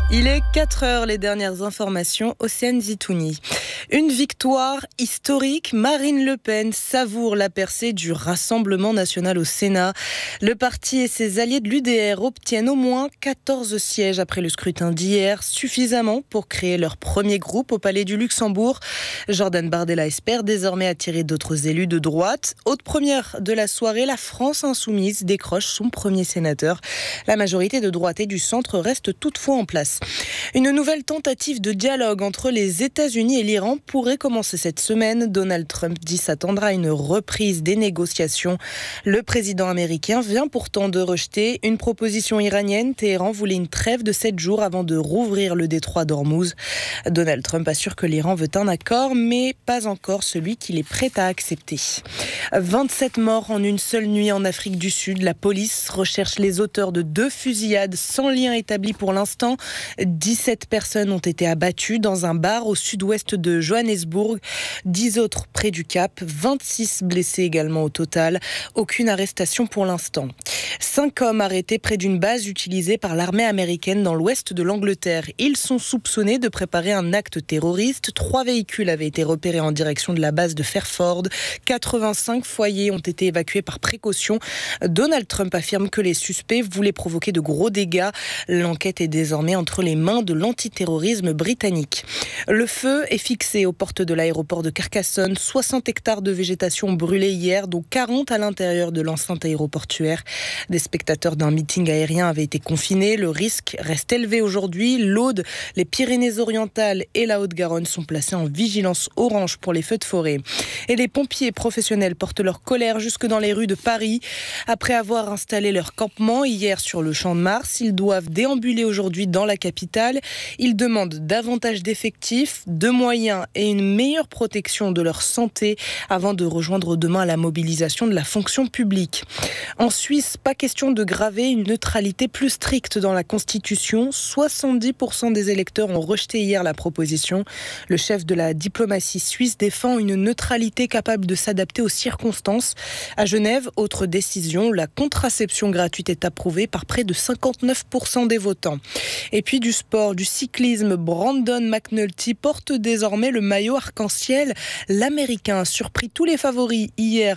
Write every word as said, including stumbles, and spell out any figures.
Il est quatre heures, les dernières informations, Océane Zitouni. Une victoire historique, Marine Le Pen savoure la percée du Rassemblement national au Sénat. Le parti et ses alliés de l'U D R obtiennent au moins quatorze sièges après le scrutin d'hier, suffisamment pour créer leur premier groupe au Palais du Luxembourg. Jordan Bardella espère désormais attirer d'autres élus de droite. Autre première de la soirée, la France insoumise décroche son premier sénateur. La majorité de droite et du centre reste toutefois en place. Une nouvelle tentative de dialogue entre les États-Unis et l'Iran pourrait commencer cette semaine. Donald Trump dit s'attendre à une reprise des négociations. Le président américain vient pourtant de rejeter une proposition iranienne. Téhéran voulait une trêve de sept jours avant de rouvrir le détroit d'Ormuz. Donald Trump assure que l'Iran veut un accord, mais pas encore celui qu'il est prêt à accepter. vingt-sept morts en une seule nuit en Afrique du Sud. La police recherche les auteurs de deux fusillades sans lien établi pour l'instant. dix-sept personnes ont été abattues dans un bar au sud-ouest de Johannesburg. dix autres près du Cap. vingt-six blessés également au total. Aucune arrestation pour l'instant. Cinq hommes arrêtés près d'une base utilisée par l'armée américaine dans l'ouest de l'Angleterre. Ils sont soupçonnés de préparer un acte terroriste. Trois véhicules avaient été repérés en direction de la base de Fairford. quatre-vingt-cinq foyers ont été évacués par précaution. Donald Trump affirme que les suspects voulaient provoquer de gros dégâts. L'enquête est désormais entre les mains de l'antiterrorisme britannique. Le feu est fixé aux portes de l'aéroport de Carcassonne. soixante hectares de végétation brûlés hier, dont quarante à l'intérieur de l'enceinte aéroportuaire. Des spectateurs d'un meeting aérien avaient été confinés. Le risque reste élevé aujourd'hui. L'Aude, les Pyrénées-Orientales et la Haute-Garonne sont placés en vigilance orange pour les feux de forêt. Et les pompiers professionnels portent leur colère jusque dans les rues de Paris. Après avoir installé leur campement hier sur le Champ de Mars, ils doivent déambuler aujourd'hui dans la capitale. Ils demandent davantage d'effectifs, de moyens et une meilleure protection de leur santé avant de rejoindre demain la mobilisation de la fonction publique. En Suisse, pas question de graver une neutralité plus stricte dans la Constitution. soixante-dix pour cent des électeurs ont rejeté hier la proposition. Le chef de la diplomatie suisse défend une neutralité capable de s'adapter aux circonstances. À Genève, autre décision, la contraception gratuite est approuvée par près de cinquante-neuf pour cent des votants. Et puis du sport, du cyclisme, Brandon McNulty porte désormais le maillot arc-en-ciel. L'Américain a surpris tous les favoris hier